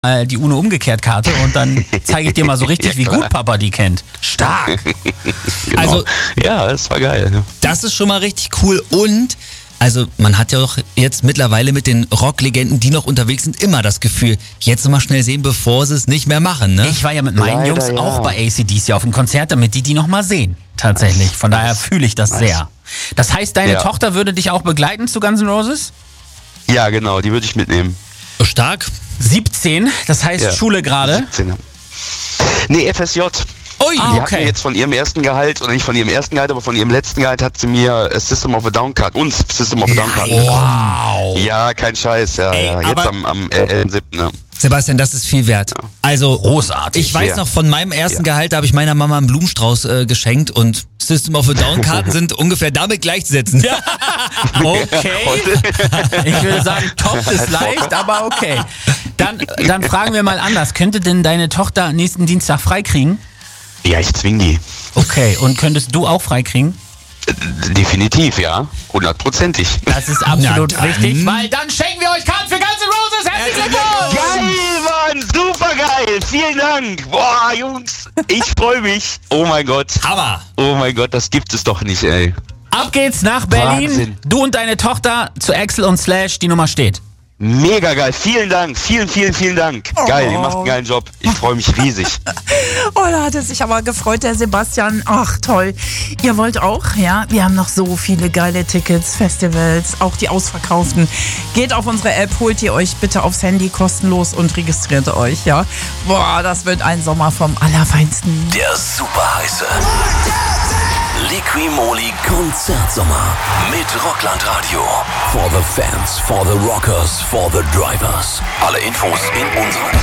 die UNO-Umgekehrt-Karte und dann zeige ich dir mal so richtig, wie gut Papa die kennt. Stark. Genau. Also, ja, das war geil. Ne? das ist schon mal richtig cool und also man hat ja doch jetzt mittlerweile mit den Rocklegenden, die noch unterwegs sind, immer das Gefühl, jetzt noch mal schnell sehen, bevor sie es nicht mehr machen, ne? Ich war ja mit meinen Leider, Jungs ja. auch bei AC/DC auf dem Konzert, damit die noch mal sehen. Tatsächlich. Von daher fühle ich das sehr. Das heißt, deine Ja. Tochter würde dich auch begleiten zu Guns N' Roses? Ja, genau, die würde ich mitnehmen. Stark. 17, das heißt Ja. Schule gerade. 17. Nee, FSJ. Ui, Ah, Die hat mir okay. jetzt von ihrem ersten Gehalt, oder nicht von ihrem ersten Gehalt, aber von ihrem letzten Gehalt hat sie mir System of a Down Card, uns System of a Down Card. Wow. Ja, kein Scheiß, ja. Ey, Jetzt aber- am 11.7. Ja. Sebastian, das ist viel wert. Also, Großartig. ich weiß Ja. noch, von meinem ersten Gehalt, da habe ich meiner Mama einen Blumenstrauß geschenkt und System of a Down-Karten sind ungefähr damit gleichzusetzen. Okay. Ich würde sagen, top ist leicht, aber okay. Dann fragen wir mal anders. Könnte denn deine Tochter nächsten Dienstag freikriegen? Ja, ich zwing die. Okay. Und könntest du auch freikriegen? Definitiv, ja. 100%ig. Das ist absolut Na dann. richtig, weil dann schenken wir euch Karten für Guns N' Roses. Herzlichen Glückwunsch! Geil, Mann, super geil. Vielen Dank. Boah, Jungs, ich freue mich. Oh mein Gott. Hammer! Oh mein Gott, das gibt es doch nicht, ey. Ab geht's nach Berlin. Wahnsinn. Du und deine Tochter zu Axel und Slash. Die Nummer steht. Mega geil. Vielen Dank. Vielen Dank. Geil, ihr macht einen geilen Job. Ich freue mich riesig. Oh, da hat es sich aber gefreut, der Sebastian. Ach, toll. Ihr wollt auch, ja? Wir haben noch so viele geile Tickets, Festivals, auch die ausverkauften. Geht auf unsere App, holt ihr euch bitte aufs Handy kostenlos und registriert euch, ja? Boah, das wird ein Sommer vom Allerfeinsten. Der super heiße Liqui-Moly Konzertsommer mit Rockland Radio. For the fans, for the rockers, for the drivers. Alle Infos in unserer